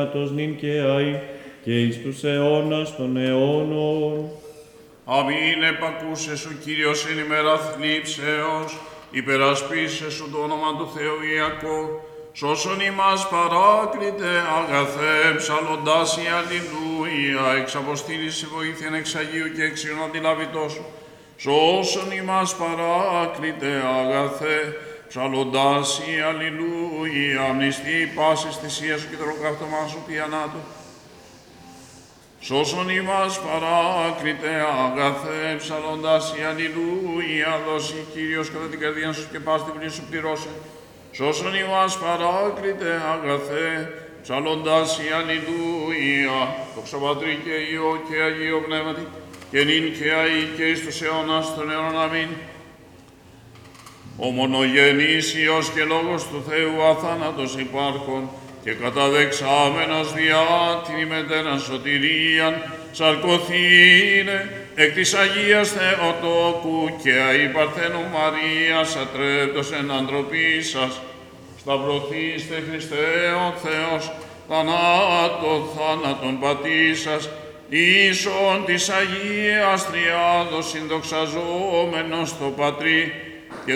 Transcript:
νυν και αΐ και εις τους αιώνας των αιώνων. Αμήν επακούσε σου, Κύριος, εν ημέρα θλίψεως, υπερασπίσε σου το όνομα του Θεού Ιακώ, σώσον ημάς παράκλητε αγαθέ, ψαλοντάς η αλληλούια, εξ αποστήλης η βοήθειαν εξ Αγίου και εξ Υιών αντιλαβητός σου. Σώσον ημάς παράκλητε αγαθέ, ψαλοντάς η αλληλούια, αμνηστή πάσης θυσίας σου και τροκαυτωμάς σου πιανάτου. Σώσον ημάς παράκλητε αγαθέ, ψαλώντας η αλληλούια, δώσει Κύριος κατά την καρδία σου και πας την πλήρη σου πληρώσε. Σώσον ημάς παράκλητε αγαθέ, ψαλώντας η αλληλούια, δόξα Πατρί και Υιό και Αγίο Πνεύματι, και νυν και αεί και εις τους αιώνας των αιώνων. Αμήν. Ο μονογενής Υιός και Λόγος του Θεού αθάνατος υπάρχων, και καταδεξάμενος διά την ημετέραν σωτηρίαν, σαρκωθήνε εκ της Αγίας Θεοτόκου και αη Παρθένου Μαρίας, ατρέπτος εν ανθρωπής σας, σταυρωθήστε Χριστέ ο Θεός, θάνατον πατήσας, ίσον της Αγίας Τριάδος συνδοξαζόμενος το Πατρί,